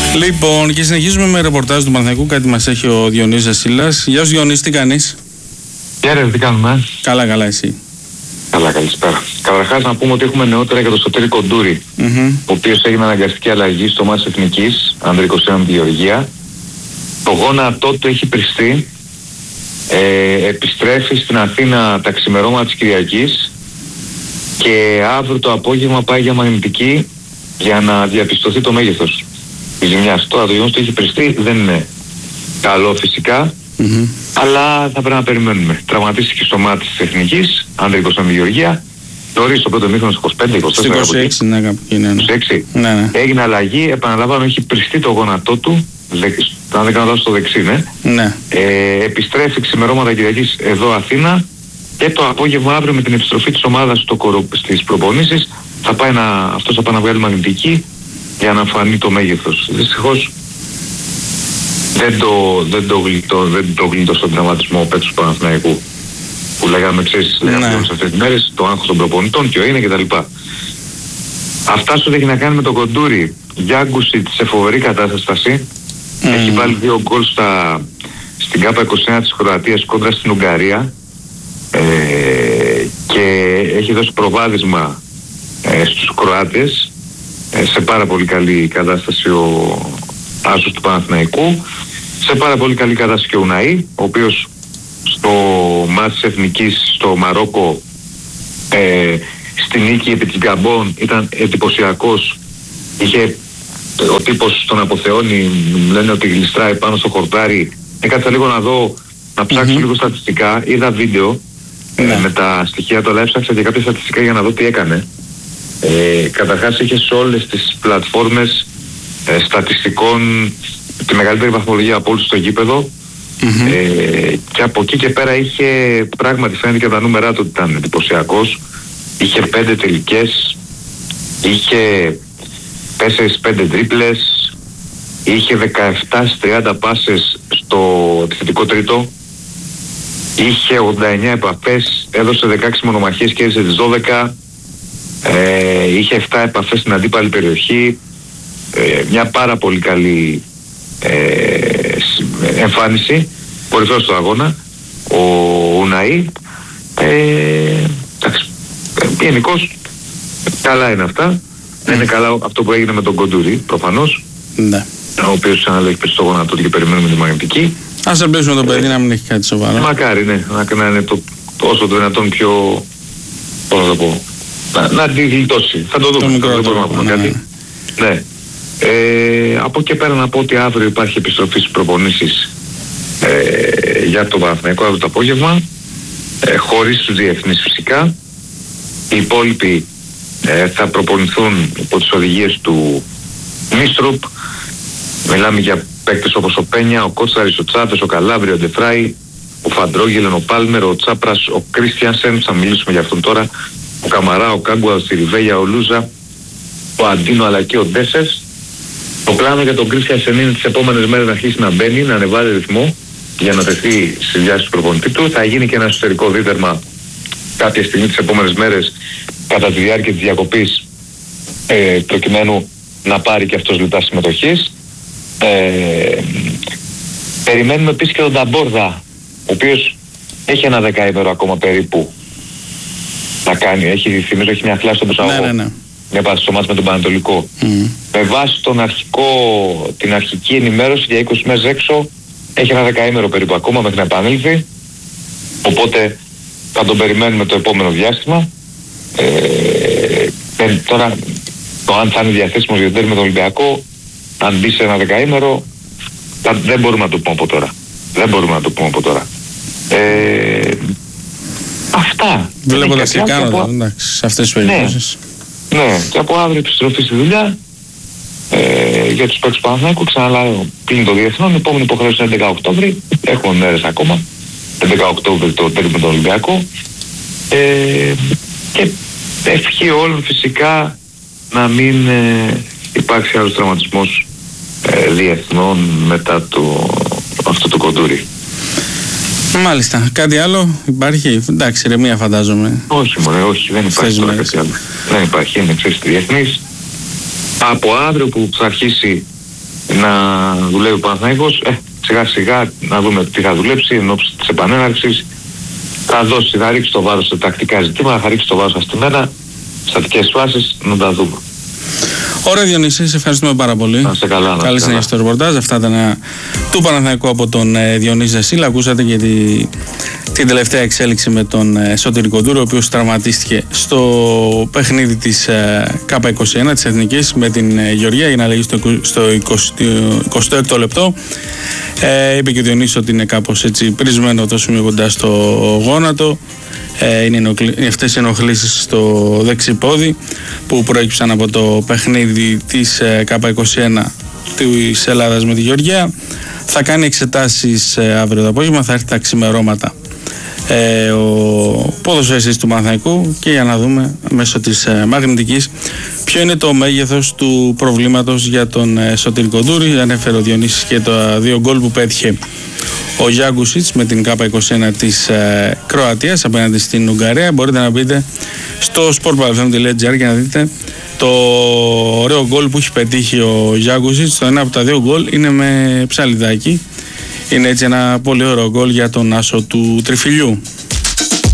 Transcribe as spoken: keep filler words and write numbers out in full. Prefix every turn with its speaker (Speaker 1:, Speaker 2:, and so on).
Speaker 1: Λοιπόν, και συνεχίζουμε με ρεπορτάζ του Παναθηναϊκού. Κάτι μας έχει ο Διονύσης Ασύλλας. Γεια σου Διονύση, τι κάνεις?
Speaker 2: Γεια ρε, τι κάνουμε?
Speaker 1: Καλά, καλά, εσύ?
Speaker 2: Καλά, καλησπέρα. Καταρχάς να πούμε ότι έχουμε νεότερα για τον Σωτήρη Κοντούρη, mm-hmm. ο οποίος έγινε αναγκαστική αλλαγή στο μάτς Εθνικής, Ανδρικός ένα με τη Γεωργία. Το γόνατό του έχει πριστεί, ε, επιστρέφει στην Αθήνα τα ξημερώματα της Κυριακής και αύριο το απόγευμα πάει για μαγνητική για να διαπιστωθεί το μέγεθος της ζημιάς. Τώρα το γεγονός του έχει πριστεί δεν είναι καλό φυσικά, mm-hmm. αλλά θα πρέπει να περιμένουμε. Τραυματίστηκε στο μάτι της Εθνικής, Ανδρικός ένα με τη Γεωργία. Νωρίς στο πρώτο μήχρονο είκοσι πέντε είκοσι τέσσερα.
Speaker 1: είκοσι έξι, ναι, κάπου εκεί, ναι.
Speaker 2: είκοσι έξι.
Speaker 1: Ναι, ναι.
Speaker 2: Έγινε αλλαγή, επαναλαμβάνω, έχει πριστεί το γόνατό του. Αν δεν κάνω λάθος στο δεξί, ναι.
Speaker 1: ναι.
Speaker 2: Ε, επιστρέφει ξημερώματα Κυριακής εδώ Αθήνα και το απόγευμα αύριο με την επιστροφή της ομάδας στο κορο... στις προπονήσεις θα πάει να... αυτός θα πάει να βγάλει μαγνητική για να φανεί το μέγεθος. Δυστυχώς δεν το, δεν το γλιτώ, δεν το γλιτώ στον τραυματισμό παίκτους του Παναθηναϊκού που λέγαμε, ξέρεις, ναι. λέγαμε σε αυτές τις μέρες, το άγχος των προπονητών και ο είναι κτλ. Αυτά σου έχει να κάνει με τον Κοντούρη. Γιάγκουσιτ σε φοβερή κατάσταση. Mm. Έχει βάλει δύο γκολ στα, στην ΚΑΠΑ είκοσι ένα της Κροατίας κόντρα στην Ουγγαρία ε, και έχει δώσει προβάδισμα ε, στους Κροάτες. Ε, σε πάρα πολύ καλή κατάσταση ο άσος του Παναθηναϊκού. Σε πάρα πολύ καλή κατάσταση και ο Ουναή, ο οποίος στο μάτς της Εθνικής στο Μαρόκο ε, στη νίκη επί της Γκαμπών ήταν εντυπωσιακός. Είχε ο τύπος τον αποθεώνει, λένε ότι γλιστράει πάνω στο χορτάρι. Έκατσα λίγο να δω, να ψάξω mm-hmm. λίγο στατιστικά. Είδα βίντεο mm-hmm. ε, με τα στοιχεία του, αλλά έψαξα και κάποια στατιστικά για να δω τι έκανε. Ε, καταρχάς είχε σε όλες τις πλατφόρμες ε, στατιστικών τη μεγαλύτερη βαθμολογία από όλους στο γήπεδο mm-hmm. ε, και από εκεί και πέρα είχε, πράγματι φαίνεται και τα νούμερά του ότι ήταν εντυπωσιακός. Είχε πέντε τελικές, είχε τέσσερα πέντε τρίπλες, είχε δεκαεπτά στις τριάντα πάσες στο επιθετικό τρίτο, είχε ογδόντα εννέα επαφές, έδωσε δεκαέξι μονομαχίες και έρισε τις δώδεκα, ε, είχε επτά επαφές στην αντίπαλη περιοχή, ε, μια πάρα πολύ καλή ε, εμφάνιση, κορυφαίος στο αγώνα, ο Ουναή, ε, εντάξει, γενικώς καλά είναι αυτά. Mm. Είναι καλά αυτό που έγινε με τον Κοντούρη, προφανώς. Ναι. Ο οποίος ξανά έχει πέσει στο γόνατο και περιμένουμε τη μαγνητική.
Speaker 1: Ας ελπίσουμε τον παιδί να μην έχει κάτι σοβαρό.
Speaker 2: Μακάρι, ναι. Να είναι το, όσο το δυνατόν πιο. Πώς να το πω. Να, να τη γλιτώσει. Θα το δούμε.
Speaker 1: Το
Speaker 2: δεν μπορούμε να πούμε
Speaker 1: ναι.
Speaker 2: κάτι. Ναι. Ε, από εκεί πέρα να πω ότι αύριο υπάρχει επιστροφή στις προπονήσεις ε, για το Παναθηναϊκό αύριο το απόγευμα. Ε, χωρίς τους διεθνείς φυσικά. Οι υπόλοιποι ε, θα προπονηθούν υπό τις οδηγίες του Μίστρουπ. Μιλάμε για παίκτες όπως ο Πένια, ο Κότσαρης, ο Τσάβες, ο Καλάβρη, ο Ντεφράι, ο Φαντρόγγελεν, ο Πάλμερ, ο Τσάπρας, ο Κρίστιανσεν, θα μιλήσουμε για αυτόν τώρα, ο Καμαρά, ο Κάγκουα, ο Σιριβέγια, ο Λούζα, ο Αντίνο αλλά και ο Ντέσες. Το πλάνο για τον Κρίστιανσεν είναι τις επόμενες μέρες να αρχίσει να μπαίνει, να ανεβάζει ρυθμό για να τεθεί στη διάσταση του προπονητή του. Θα γίνει και ένα εσωτερικό δίδερμα κάποια στιγμή τις επόμενες μέρες κατά τη διάρκεια της διακοπής ε, προκειμένου να πάρει και αυτός λεπτά συμμετοχής. Ε, περιμένουμε επίσης και τον Ταμπόρδα, ο οποίος έχει ένα δεκαήμερο ακόμα περίπου να κάνει. Έχει, θυμίζω, έχει μια κλάση στον προσαγωγό.
Speaker 1: Ναι, ναι, ναι.
Speaker 2: Μια πάση στο μάτς με τον Πανατολικό. Mm. Με βάση τον αρχικό, την αρχική ενημέρωση για είκοσι μέρες έξω, έχει ένα δεκαήμερο περίπου ακόμα μέχρι να επανέλθει. Οπότε θα τον περιμένουμε το επόμενο διάστημα. Ε, ε, τώρα το αν θα είναι διαθέσιμος για το με τον Ολυμπιακό, αν μπει σε ένα δεκαήμερο, θα, δεν μπορούμε να το πούμε από τώρα. Δεν μπορούμε να το πούμε από τώρα. Ε, αυτά.
Speaker 1: Βλέπω τα τι κάνω, εντάξει, σε αυτές τις περιπτώσεις.
Speaker 2: Ναι, ναι, και από αύριο επιστροφή στη δουλειά ε, για τους παίκτες του Παναθηναϊκού. Ξαναλάω, κλείνει το διεθνών, η επόμενη υποχρέωση είναι έντεκα Οκτώβρη, έχουμε μέρες ακόμα. έντεκα Οκτώβρη το τέλος με τον Ολυμπιακό. Ε, και ευχή όλων φυσικά να μην ε, υπάρξει άλλος τραυματισμός ε, διεθνών μετά το, αυτό το Κοντούρι.
Speaker 1: Μάλιστα. Κάτι άλλο υπάρχει? Εντάξει, ηρεμία φαντάζομαι.
Speaker 2: Όχι μωρέ, όχι, δεν υπάρχει τώρα κάτι άλλο. Δεν υπάρχει, είναι ξέρεις διεθνής. Από αύριο που θα αρχίσει να δουλεύει ο Παναθηναϊκός. Ε, σιγά σιγά να δούμε τι θα δουλέψει εν ώψη της επανέναρξης. Θα δώσει, θα ρίξει το βάρος σε τακτικά ζητήματα, θα ρίξει το βάρος στα στημένα, στατικές φάσεις, να τα δούμε.
Speaker 1: Ωραία Διονύση, σε ευχαριστούμε πάρα πολύ.
Speaker 2: Να είστε καλά.
Speaker 1: Καλή συνέχεια στο ρεπορτάζ. Αυτά ήταν uh, του Παναθηναϊκού από τον uh, Διονύση Ζεσίλα. Ακούσατε και τη, την τελευταία εξέλιξη με τον uh, Σωτήρη Κοντούρη, ο οποίος τραυματίστηκε στο παιχνίδι της uh, Κάπα είκοσι ένα της Εθνικής με την uh, Γεωργία για να λέγει στο, στο εικοστό έκτο λεπτό. Ε, είπε και ο Διονύσης ότι είναι κάπως έτσι πρισμένο το σημείο κοντά στο γόνατο. Ε, είναι ενοχλη... αυτές οι ενοχλήσεις στο δεξιπόδι που προέκυψαν από το παιχνίδι της ε, Κάπα είκοσι ένα της Ελλάδας με τη Γεωργία. Θα κάνει εξετάσεις ε, αύριο το απόγευμα, θα έρθει τα ξημερώματα ε, ο ποδοσφαιριστής του Παναθηναϊκού και για να δούμε μέσω της ε, μαγνητικής ποιο είναι το μέγεθος του προβλήματος για τον ε, Σωτήρη Κοντούρη. Ανέφερε ο Διονύσης και τα δύο γκολ που πέτυχε ο Γιάγκουσιτς με την Κάπα είκοσι ένα της ε, Κροατίας απέναντι στην Ουγγαρία. Μπορείτε να μπείτε στο sportpavilion τελεία gr για να δείτε το ωραίο γκολ που έχει πετύχει ο Γιάγκουσιτς. Το ένα από τα δύο γκολ είναι με ψαλιδάκι. Είναι έτσι ένα πολύ ωραίο γκολ για τον άσο του Τριφυλιού.